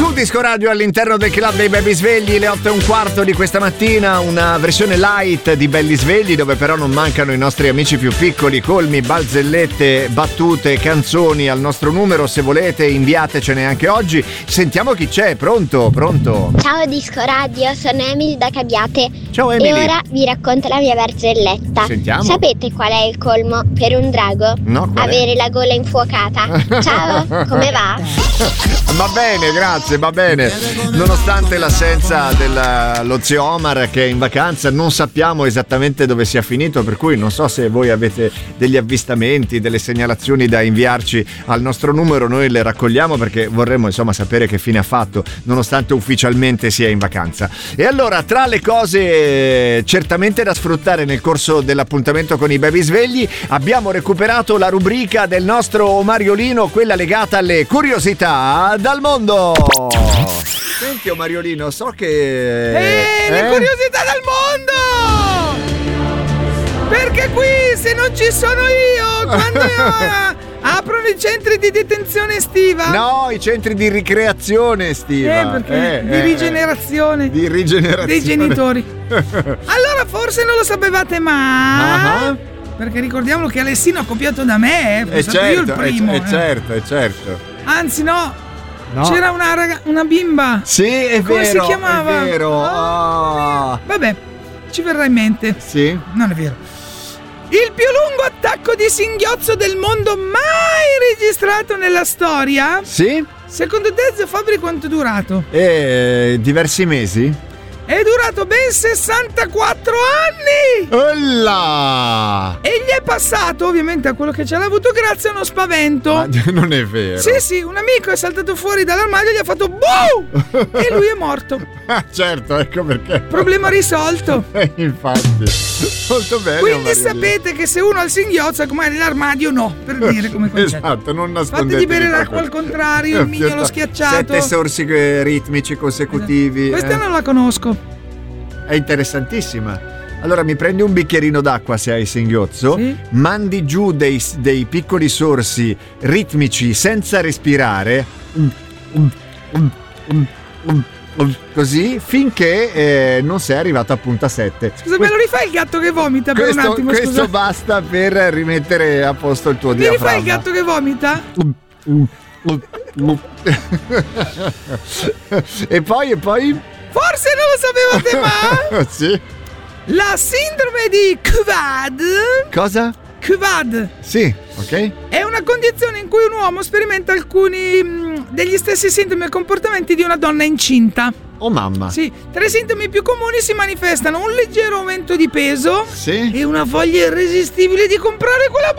Su Disco Radio all'interno del club dei Baby Svegli, le 8:15 di questa mattina, una versione light di Belli Svegli, dove però non mancano i nostri amici più piccoli, colmi, barzellette, battute, canzoni al nostro numero. Se volete inviatecene anche oggi. Sentiamo chi c'è. Pronto? Ciao Disco Radio, sono Emily da Cabiate. Ciao Emily. E ora vi racconto la mia barzelletta. Sentiamo. Sapete qual è il colmo per un drago? No, qual è? Avere la gola infuocata. Ciao, come va? Va bene, grazie, va bene. Nonostante l'assenza dello zio Omar che è in vacanza, non sappiamo esattamente dove sia finito, per cui non so se voi avete degli avvistamenti, delle segnalazioni da inviarci al nostro numero. Noi le raccogliamo perché vorremmo insomma sapere che fine ha fatto, nonostante ufficialmente sia in vacanza. E allora, tra le cose certamente da sfruttare nel corso dell'appuntamento con i Baby Svegli, abbiamo recuperato la rubrica del nostro Mariolino, quella legata alle curiosità dal mondo. Senti, Mariolino, so che le curiosità dal mondo! Perché qui, se non ci sono io, quando aprono i centri di detenzione estiva? No, i centri di ricreazione estiva. Perché di rigenerazione. Di rigenerazione dei genitori. Allora forse non lo sapevate mai. Uh-huh. Perché ricordiamolo che Alessino ha copiato da me, certo, io il primo. Certo. Anzi no. C'era una bimba. Sì, è come vero. Si chiamava? È vero. Vabbè, ci verrà in mente. Sì. Non è vero. Il più lungo attacco di singhiozzo del mondo mai registrato nella storia? Sì. Secondo te, zio Fabri, quanto è durato? Diversi mesi? È durato ben 64 anni! Olla! E gli è passato, ovviamente, a quello che ce l'ha avuto grazie a uno spavento. Ma non è vero. Sì, un amico è saltato fuori dall'armadio e gli ha fatto boom! E lui è morto. Certo, ecco perché. Problema risolto. Infatti. Molto bene. Quindi sapete che se uno ha il singhiozzo, come l'armadio no, per dire come concetto. Esatto, non nascondetevi. Fategli bere l'acqua al contrario, il mignolo schiacciato. 7 sorsi ritmici consecutivi. Questa non la conosco. È interessantissima. Allora mi prendi un bicchierino d'acqua se hai singhiozzo, sì? Mandi giù dei piccoli sorsi ritmici senza respirare, così finché non sei arrivato a punta 7. Scusa, me lo rifai il gatto che vomita per un attimo? Questo scusa. Basta per rimettere a posto il tuo diaframma. Mi rifai il gatto che vomita? E poi? Forse non lo sapevate mai? Sì. La sindrome di Quvad. Cosa? Quvad. Sì, ok. È una condizione in cui un uomo sperimenta alcuni degli stessi sintomi e comportamenti di una donna incinta. Oh mamma. Sì, tra i sintomi più comuni si manifestano un leggero aumento di peso, sì, e una voglia irresistibile di comprare quella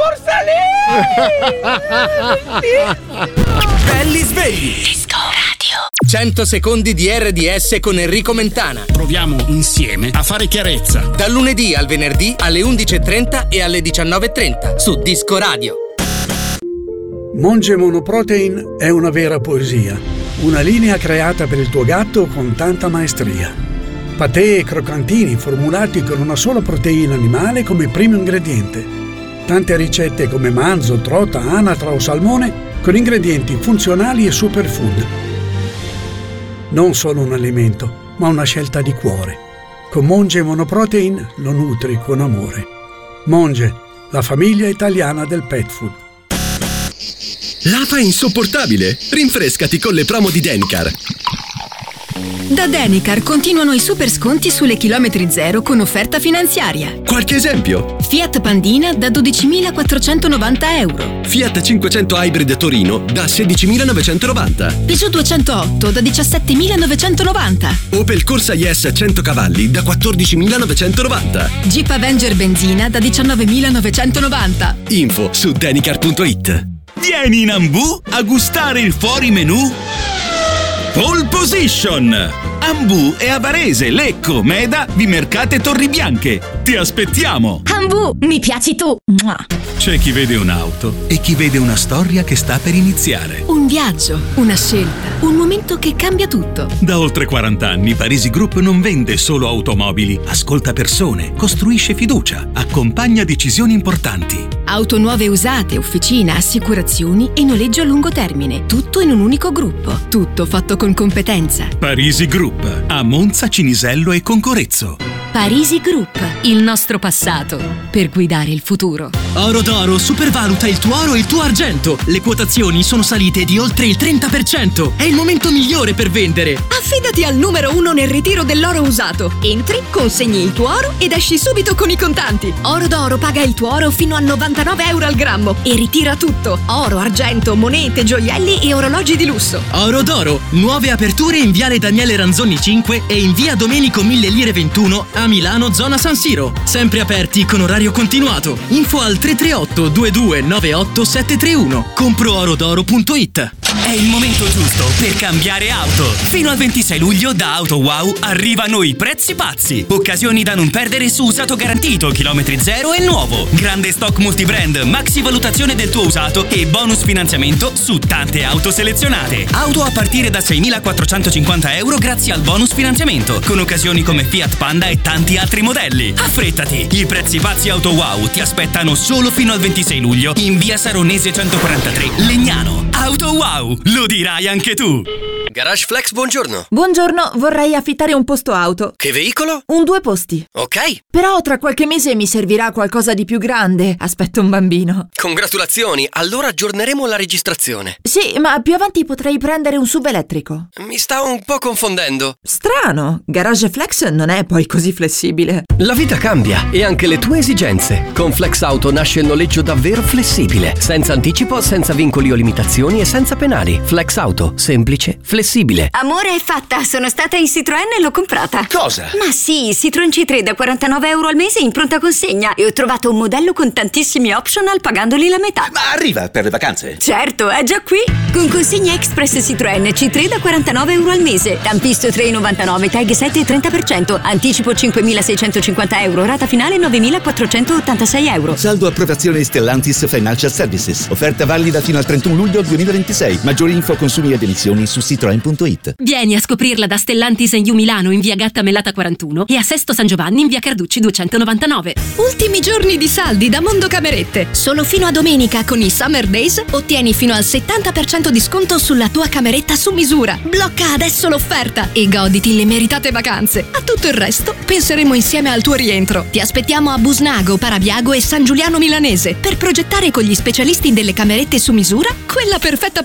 borsa lì. Belli svegli. Disco Radio. 100 secondi di RDS con Enrico Mentana. Proviamo insieme a fare chiarezza. Dal lunedì al venerdì alle 11:30 e alle 19:30 su Disco Radio. Monge Monoprotein è una vera poesia. Una linea creata per il tuo gatto con tanta maestria. Patè e croccantini formulati con una sola proteina animale come primo ingrediente. Tante ricette come manzo, trota, anatra o salmone con ingredienti funzionali e superfood. Non solo un alimento, ma una scelta di cuore. Con Monge Monoprotein lo nutri con amore. Monge, la famiglia italiana del pet food. L'afa è insopportabile? Rinfrescati con le promo di Denicar. Da Denicar continuano i super sconti sulle chilometri zero con offerta finanziaria. Qualche esempio? Fiat Pandina da 12.490 euro. Fiat 500 Hybrid Torino da 16.990. Peugeot 208 da 17.990. Opel Corsa IS 100 cavalli da 14.990. Jeep Avenger benzina da 19.990. Info su denicar.it. Vieni in Ambu a gustare il fuori menù Pole Position. Ambu è a Varese, Lecco, Meda, Vimercate e Torribianche. Ti aspettiamo! Ambu, mi piaci tu! C'è chi vede un'auto e chi vede una storia che sta per iniziare. Un viaggio, una scelta, un momento che cambia tutto. Da oltre 40 anni Parisi Group non vende solo automobili, ascolta persone, costruisce fiducia, accompagna decisioni importanti. Auto nuove usate, officina, assicurazioni e noleggio a lungo termine. Tutto in un unico gruppo. Tutto fatto con competenza. Parisi Group, a Monza, Cinisello e Concorezzo. Parisi Group, il nostro passato per guidare il futuro. Oro d'Oro supervaluta il tuo oro e il tuo argento. Le quotazioni sono salite di oltre il 30%. È il momento migliore per vendere. Affidati al numero 1 nel ritiro dell'oro usato. Entri, consegni il tuo oro ed esci subito con i contanti. Oro d'Oro paga il tuo oro fino a 99 euro al grammo e ritira tutto: oro, argento, monete, gioielli e orologi di lusso. Oro d'Oro, nuove aperture in Viale Daniele Ranzoni 5 e in Via Domenico 1000 Lire 21 a Milano, zona San Siro. Sempre aperti con orario continuato. Info al 338 2298 731. Compro-orodoro.it. È il momento giusto per cambiare auto. Fino al 26 luglio da AutoWow arrivano i prezzi pazzi. Occasioni da non perdere su usato garantito, chilometri zero e nuovo. Grande stock multibrand, maxi valutazione del tuo usato e bonus finanziamento su tante auto selezionate. Auto a partire da 6.450 euro grazie al bonus finanziamento, con occasioni come Fiat Panda e tanti altri modelli. Affrettati! I prezzi pazzi AutoWow ti aspettano solo fino al 26 luglio in via Saronese 143, Legnano. AutoWow, lo dirai anche tu! Garage Flex, buongiorno. Buongiorno, vorrei affittare un posto auto. Che veicolo? Un 2 posti. Ok. Però tra qualche mese mi servirà qualcosa di più grande. Aspetto un bambino. Congratulazioni, allora aggiorneremo la registrazione. Sì, ma più avanti potrei prendere un SUV elettrico. Mi sta un po' confondendo. Strano, Garage Flex non è poi così flessibile. La vita cambia e anche le tue esigenze. Con Flex Auto nasce il noleggio davvero flessibile, senza anticipo, senza vincoli o limitazioni e senza penali. Flex Auto, semplice, flessibile. Amore, è fatta, sono stata in Citroën e l'ho comprata. Cosa? Ma sì, Citroën C3 da 49 euro al mese in pronta consegna e ho trovato un modello con tantissimi optional pagandoli la metà. Ma arriva per le vacanze? Certo, è già qui. Con consegna express Citroën C3 da 49 euro al mese. Tampisto 3,99, tag 7,30%, anticipo 5.650 euro, rata finale 9.486 euro. Saldo approvazione Stellantis Financial Services. Offerta valida fino al 31 luglio 2026. Maggiori info, consumi ed emissioni su Citroen.it. Vieni a scoprirla da Stellantis in Milano in via Gatta Melata 41 e a Sesto San Giovanni in via Carducci 299. Ultimi giorni di saldi da Mondo Camerette. Solo fino a domenica con i Summer Days ottieni fino al 70% di sconto sulla tua cameretta su misura. Blocca adesso l'offerta e goditi le meritate vacanze. A tutto il resto penseremo insieme al tuo rientro. Ti aspettiamo a Busnago, Parabiago e San Giuliano Milanese per progettare con gli specialisti delle camerette su misura quella perfetta